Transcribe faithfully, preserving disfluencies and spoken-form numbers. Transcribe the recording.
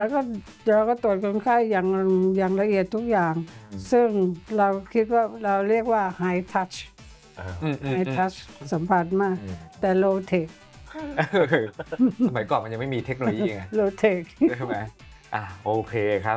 แล้วก็เราก็ตรวจคนไข้อย่างอย่างละเอียดทุกอย่าง ซึ่งเราคิดว่าเราเรียกว่า high touch อืม high touch สัมผัสมาก แต่ low tech สมัยก่อนมันยังไม่มีเทคโนโลยีไง low tech ใช่ไหมอ่ะโอเคครับ